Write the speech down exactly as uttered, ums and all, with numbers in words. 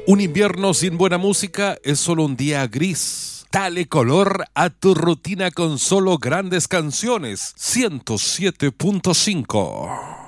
Un invierno sin buena música es solo un día gris. Dale color a tu rutina con solo grandes canciones. ciento siete punto cinco.